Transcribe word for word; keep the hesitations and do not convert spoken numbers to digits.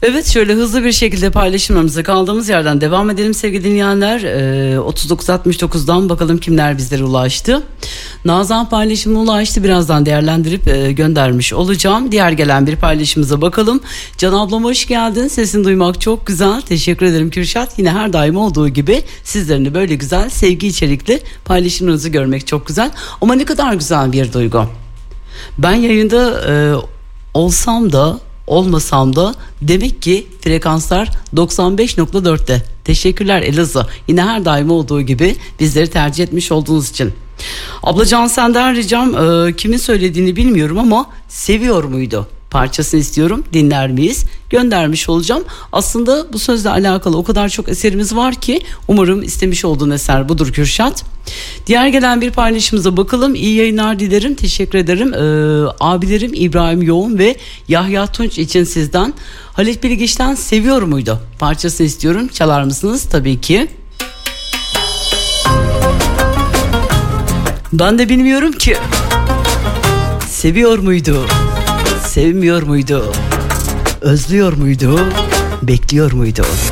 Evet, şöyle hızlı bir şekilde paylaşımlarımıza kaldığımız yerden devam edelim sevgili dinleyenler. Ee, otuz dokuz altmış dokuzdan bakalım kimler bizlere ulaştı. Nazan paylaşımına ulaştı, birazdan değerlendirip e, göndermiş olacağım. Diğer gelen bir paylaşımıza bakalım. Can ablam hoş geldin, sesini duymak çok güzel, teşekkür ederim Kürşat. Yine her daim olduğu gibi sizlerin de böyle güzel sevgi içerikli paylaşımlarınızı görmek çok güzel. Ama ne kadar güzel bir duygu. Ben yayında e, olsam da olmasam da demek ki frekanslar doksan beş nokta dörtte. Teşekkürler Elazığ. Yine her daim olduğu gibi bizleri tercih etmiş olduğunuz için. Ablacan senden ricam, e, kimin söylediğini bilmiyorum ama seviyor muydu parçasını istiyorum, dinler miyiz? Göndermiş olacağım. Aslında bu sözle alakalı o kadar çok eserimiz var ki umarım istemiş olduğun eser budur Kürşat. Diğer gelen bir paylaşımıza bakalım. İyi yayınlar dilerim, teşekkür ederim. Ee, abilerim İbrahim Yoğun ve Yahya Tunç için sizden Halit Bilgiç'ten seviyor muydu parçasını istiyorum. Çalar mısınız? Tabii ki. Ben de bilmiyorum ki. Seviyor muydu? Sevmiyor muydu? Özlüyor muydu? Bekliyor muydu?